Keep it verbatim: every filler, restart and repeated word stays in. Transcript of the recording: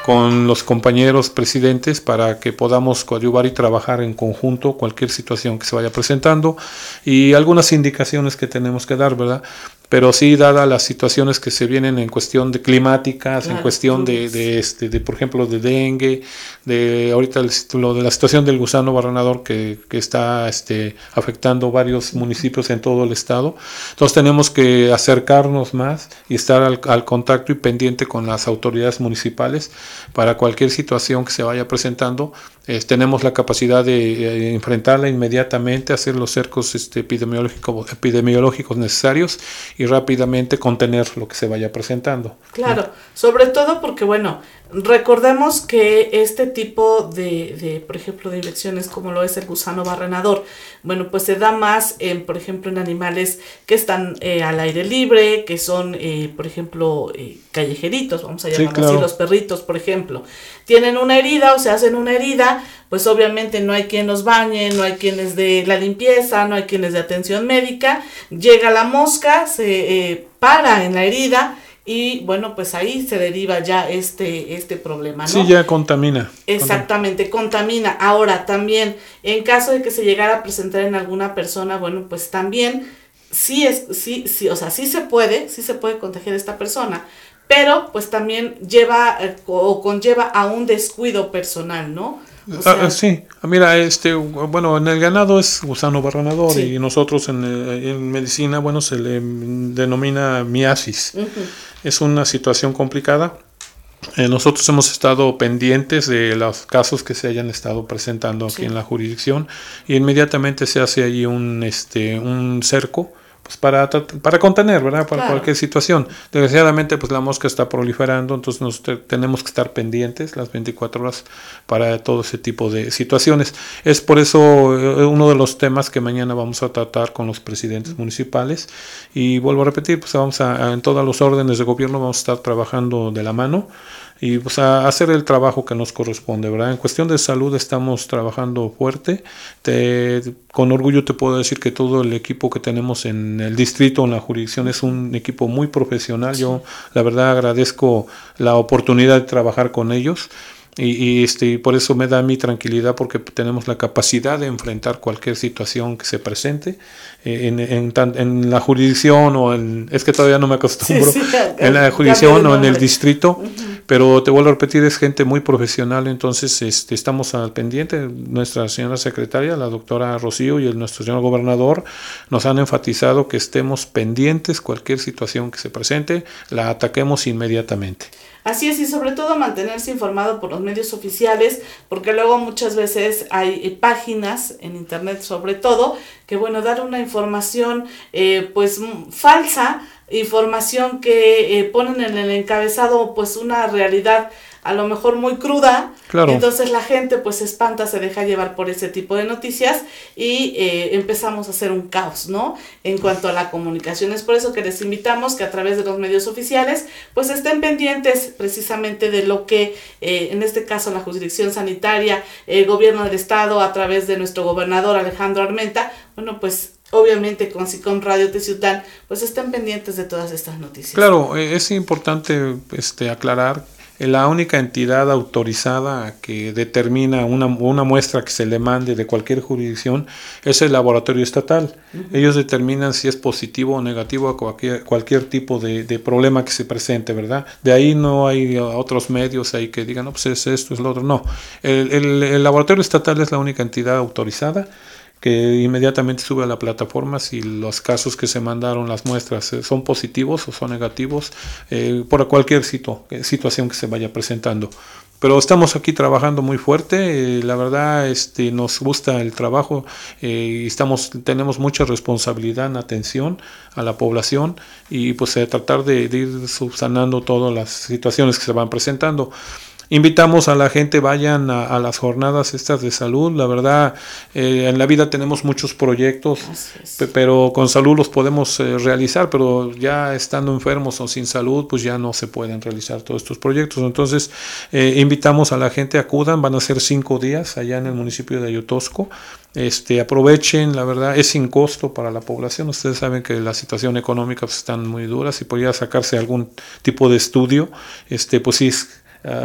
con los compañeros presidentes para que podamos coadyuvar y trabajar en conjunto cualquier situación que se vaya presentando y algunas indicaciones que tenemos que dar, ¿verdad? Pero sí, dadas las situaciones que se vienen en cuestión de climáticas, claro, en cuestión de, de, este, de, por ejemplo, de dengue, de ahorita el, lo de la situación del gusano barrenador que, que está este, afectando varios municipios en todo el estado. Entonces tenemos que acercarnos más y estar al, al contacto y pendiente con las autoridades municipales para cualquier situación que se vaya presentando. Eh, tenemos la capacidad de eh, enfrentarla inmediatamente, hacer los cercos este, epidemiológicos, epidemiológicos necesarios y rápidamente contener lo que se vaya presentando. Claro, ¿no? Sobre todo porque, bueno, recordemos que este tipo de, de, por ejemplo, de infecciones como lo es el gusano barrenador, bueno, pues se da más, en, por ejemplo, en animales que están eh, al aire libre, que son, eh, por ejemplo, eh, callejeritos, vamos a llamarlo sí, claro. así, los perritos, por ejemplo. Tienen una herida o se hacen una herida, pues obviamente no hay quien los bañe, no hay quienes de la limpieza, no hay quienes de atención médica, llega la mosca, se eh, para en la herida, y bueno, pues ahí se deriva ya este, este problema, ¿no? Sí, ya contamina. Exactamente, contamina. Ahora también, en caso de que se llegara a presentar en alguna persona, bueno, pues también sí es, sí, sí, o sea, sí se puede, sí se puede contagiar a esta persona, pero pues también lleva eh, o conlleva a un descuido personal, ¿no? O sea, ah, sí, mira, este, bueno, en el ganado es gusano barrenador sí. y nosotros en, en medicina, bueno, se le denomina miasis. Uh-huh. Es una situación complicada. Eh, nosotros hemos estado pendientes de los casos que se hayan estado presentando aquí sí. en la jurisdicción y inmediatamente se hace ahí un, este, un cerco. Pues para, para contener, ¿verdad? Para claro. cualquier situación. Desgraciadamente, pues la mosca está proliferando, entonces nos te, tenemos que estar pendientes las veinticuatro horas para todo ese tipo de situaciones. Es por eso eh, uno de los temas que mañana vamos a tratar con los presidentes municipales y vuelvo a repetir, pues vamos a, a en todos los órdenes de gobierno vamos a estar trabajando de la mano y pues a hacer el trabajo que nos corresponde, ¿verdad? En cuestión de salud estamos trabajando fuerte. Te, con orgullo te puedo decir que todo el equipo que tenemos en el distrito, en la jurisdicción, es un equipo muy profesional. Yo la verdad agradezco la oportunidad de trabajar con ellos. Y, y este, por eso me da mi tranquilidad porque tenemos la capacidad de enfrentar cualquier situación que se presente eh, en, en, en la jurisdicción o en, es que todavía no me acostumbro, sí, sí, en la jurisdicción o en el distrito, uh-huh. pero te vuelvo a repetir, es gente muy profesional, entonces este, estamos al pendiente. Nuestra señora secretaria, la doctora Rocío y el, nuestro señor gobernador nos han enfatizado que estemos pendientes, cualquier situación que se presente, la ataquemos inmediatamente. Así es, y sobre todo mantenerse informado por los medios oficiales, porque luego muchas veces hay eh, páginas en internet sobre todo, que bueno, dar una información eh, pues falsa, información que eh, ponen en el encabezado pues una realidad a lo mejor muy cruda, claro. Entonces la gente pues se espanta, se deja llevar por ese tipo de noticias y eh, empezamos a hacer un caos, ¿no? En cuanto a la comunicación. Es por eso que les invitamos que a través de los medios oficiales pues estén pendientes precisamente de lo que eh, en este caso la jurisdicción sanitaria, el gobierno del estado a través de nuestro gobernador Alejandro Armenta, bueno pues obviamente con SICOM Radio Teciutlán, pues estén pendientes de todas estas noticias. Claro, es importante este, aclarar la única entidad autorizada que determina una, una muestra que se le mande de cualquier jurisdicción es el laboratorio estatal. Uh-huh. Ellos determinan si es positivo o negativo a cualquier, cualquier tipo de, de problema que se presente, ¿verdad? De ahí no hay otros medios ahí que digan, no, pues es esto, es lo otro. No, el, el, el laboratorio estatal es la única entidad autorizada que inmediatamente sube a la plataforma si los casos que se mandaron, las muestras, eh, son positivos o son negativos eh, por cualquier situ eh, situación que se vaya presentando. Pero estamos aquí trabajando muy fuerte, eh, la verdad este, nos gusta el trabajo eh, y estamos, tenemos mucha responsabilidad en atención a la población y pues eh, tratar de, de ir subsanando todas las situaciones que se van presentando. Invitamos a la gente, vayan a, a las jornadas estas de salud. La verdad, eh, en la vida tenemos muchos proyectos, pe pero con salud los podemos eh, realizar, pero ya estando enfermos o sin salud, pues ya no se pueden realizar todos estos proyectos. Entonces, eh, invitamos a la gente, acudan, van a ser cinco días allá en el municipio de Ayutosco. Este, aprovechen, la verdad, es sin costo para la población. Ustedes saben que la situación económica pues, están muy duras y podría sacarse algún tipo de estudio, este, pues sí es